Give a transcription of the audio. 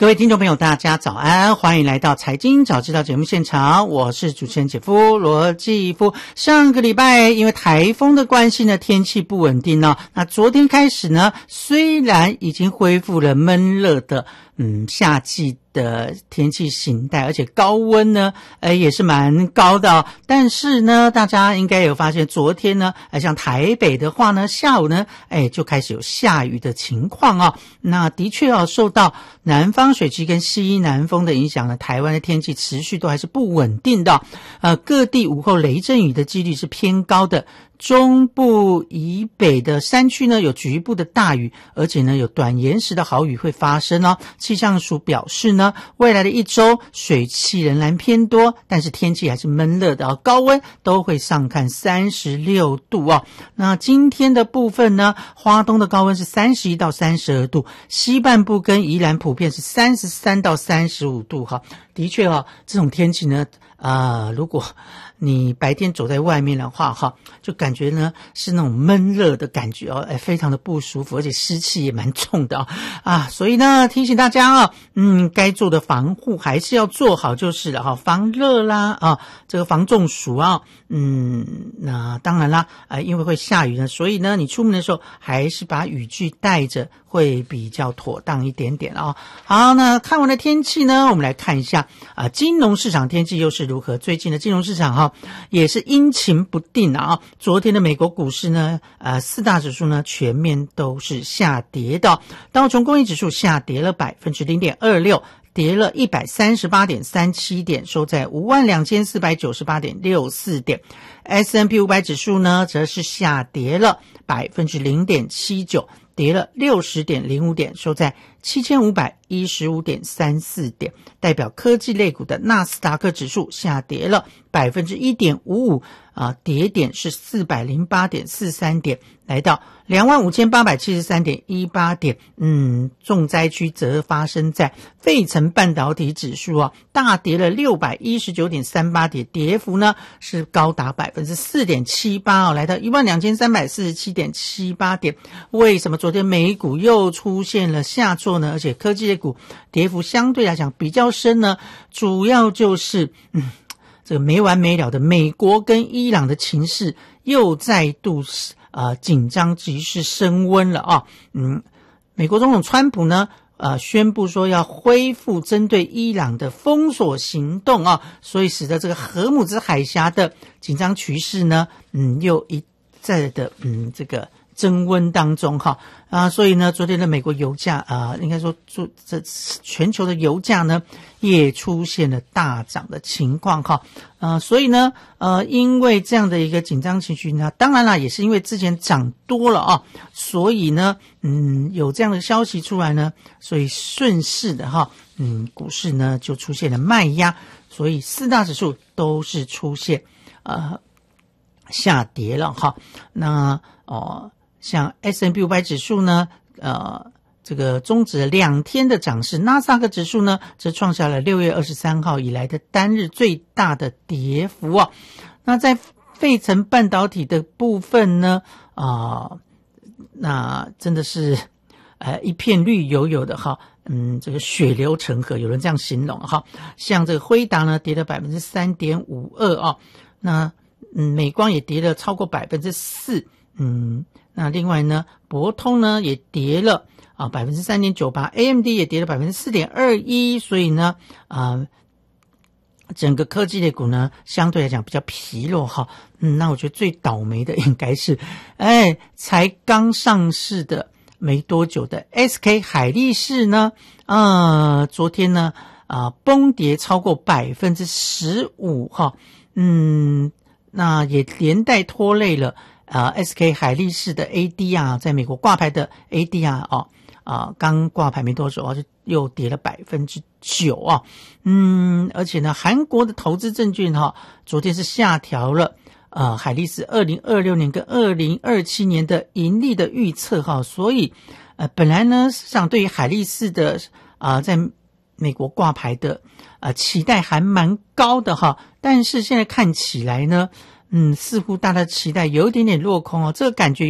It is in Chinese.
各位听众朋友大家早安，欢迎来到财经早知道节目现场，我是主持人姐夫罗继夫。上个礼拜因为台风的关系呢，天气不稳定哦，那昨天开始呢，虽然已经恢复了闷热的夏季的天气形态，而且高温呢也是蛮高的哦，但是呢大家应该有发现昨天呢像台北的话呢，下午呢就开始有下雨的情况哦。那的确哦，受到南方水汽跟西南风的影响呢，台湾的天气持续都还是不稳定的各地午后雷阵雨的几率是偏高的。中部以北的山区呢有局部的大雨，而且呢有短延时的豪雨会发生哦。气象署表示呢，未来的一周水汽仍然偏多，但是天气还是闷热的高温都会上看36度哦。那今天的部分呢，花东的高温是31到32度，西半部跟宜兰普遍是33到35度哈。的确这种天气呢如果你白天走在外面的话就感觉呢是那种闷热的感觉非常的不舒服，而且湿气也蛮重的所以呢提醒大家该做的防护还是要做好就是了防热啦这个防中暑那当然啦因为会下雨呢，所以呢你出门的时候还是把雨具带着会比较妥当一点点好，那看完了天气呢，我们来看一下金融市场天气又是如何。最近的金融市场也是阴晴不定昨天的美国股市呢四大指数呢全面都是下跌的道琼工业指数下跌了 0.26%，跌了 138.37 点，收在 52,498.64 点。S&P 500指数呢则是下跌了 0.79%， 跌了 60.05 点，收在 7,515.34 点。代表科技类股的纳斯达克指数下跌了 1.55%，跌点是 408.43 点，来到 25,873.18 点。重灾区则发生在费城半导体指数大跌了 619.38 点，跌幅呢是高达 4.78%，来到 12,347.78 点。为什么昨天美股又出现了下挫呢？而且科技类股跌幅相对来讲比较深呢，主要就是这个没完没了的美国跟伊朗的情势又再度紧张局势升温了美国总统川普呢宣布说要恢复针对伊朗的封锁行动所以使得这个荷姆兹海峡的紧张局势呢又一再的这个增温当中所以呢昨天的美国油价应该说这全球的油价呢也出现了大涨的情况所以呢因为这样的一个紧张情绪呢，当然啦也是因为之前涨多了所以呢有这样的消息出来呢，所以顺势的股市呢就出现了卖压，所以四大指数都是出现下跌了那像 S&P 500指数呢这个终止了2天的涨势，纳斯达克指数呢则创下了6月23号以来的单日最大的跌幅那在费城半导体的部分呢那真的是一片绿油油的这个血流成河，有人这样形容像这个辉达呢跌了 3.52% 那美光也跌了超过 4%那另外呢博通呢也跌了3.98%， AMD 也跌了 4.21%， 所以呢整个科技类股呢相对来讲比较疲弱那我觉得最倒霉的应该是才刚上市的没多久的 SK 海力士呢昨天呢崩跌超过 15% 那也连带拖累了SK 海力士的 ADR， 在美国挂牌的 ADR 刚挂牌没多久就又跌了 9% 而且呢韩国的投资证券昨天是下调了海力士2026年跟2027年的盈利的预测所以本来呢市场对于海力士的在美国挂牌的期待还蛮高的但是现在看起来呢似乎大家期待有一点点落空这个感觉